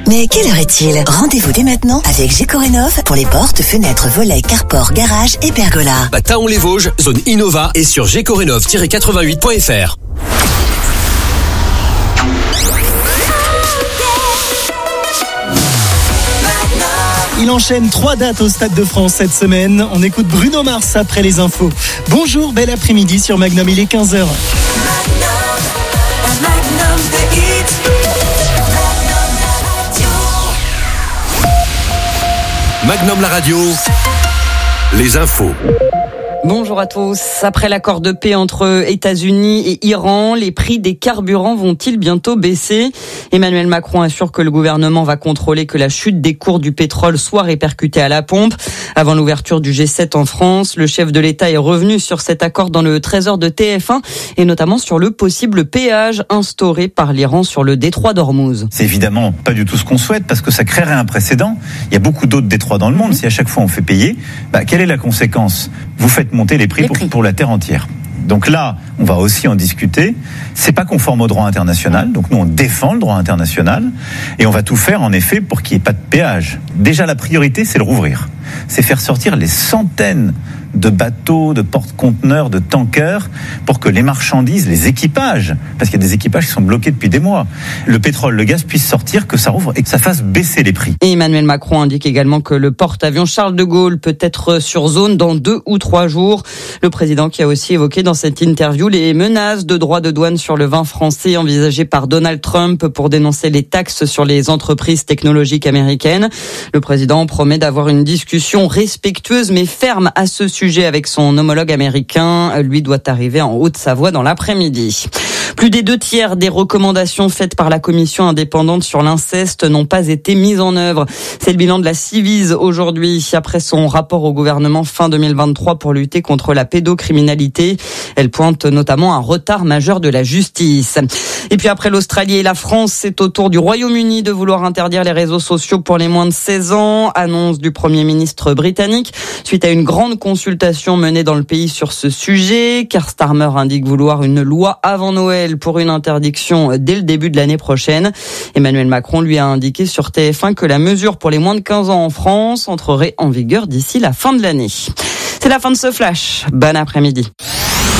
Mais quelle heure est-il ? Rendez-vous dès maintenant avec Gécorénov pour les portes, fenêtres, volets, carport, garage et pergola. Taon-les-Vosges, zone Innova et sur gécorénov-88.fr. Il enchaîne 3 dates au Stade de France cette semaine. On écoute Bruno Mars après les infos. Bonjour, bel après-midi sur Magnum, il est 15h. Magnum la radio, les infos. Bonjour à tous. Après l'accord de paix entre États-Unis et Iran, les prix des carburants vont-ils bientôt baisser ? Emmanuel Macron assure que le gouvernement va contrôler que la chute des cours du pétrole soit répercutée à la pompe. Avant l'ouverture du G7 en France, le chef de l'État est revenu sur cet accord dans le Trésor de TF1 et notamment sur le possible péage instauré par l'Iran sur le détroit d'Ormuz. C'est évidemment pas du tout ce qu'on souhaite parce que ça créerait un précédent. Il y a beaucoup d'autres détroits dans le monde. Si à chaque fois on fait payer, quelle est la conséquence ? Vous faites monter les prix pour la terre entière. Donc là, on va aussi en discuter. C'est pas conforme au droit international. Donc nous, on défend le droit international et on va tout faire, en effet, pour qu'il n'y ait pas de péage. Déjà, la priorité, c'est le rouvrir. C'est faire sortir les centaines de bateaux, de porte-conteneurs, de tankers pour que les marchandises, les équipages, parce qu'il y a des équipages qui sont bloqués depuis des mois, le pétrole, le gaz puissent sortir, que ça rouvre et que ça fasse baisser les prix. Et Emmanuel Macron indique également que le porte-avions Charles de Gaulle peut être sur zone dans 2 ou 3 jours. Le président qui a aussi évoqué dans cette interview les menaces de droits de douane sur le vin français envisagées par Donald Trump pour dénoncer les taxes sur les entreprises technologiques américaines. Le président promet d'avoir une discussion respectueuse mais ferme à ce sujet avec son homologue américain. Lui doit arriver en Haute-Savoie dans l'après-midi. Plus des 2/3 des recommandations faites par la commission indépendante sur l'inceste n'ont pas été mises en œuvre. C'est le bilan de la Civise aujourd'hui, après son rapport au gouvernement fin 2023 pour lutter contre la pédocriminalité. Elle pointe notamment un retard majeur de la justice. Et puis après l'Australie et la France, c'est au tour du Royaume-Uni de vouloir interdire les réseaux sociaux pour les moins de 16 ans. Annonce du Premier ministre britannique suite à une grande consultation menée dans le pays sur ce sujet. Keir Starmer indique vouloir une loi avant Noël pour une interdiction dès le début de l'année prochaine. Emmanuel Macron lui a indiqué sur TF1 que la mesure pour les moins de 15 ans en France entrerait en vigueur d'ici la fin de l'année. C'est la fin de ce flash. Bon après-midi.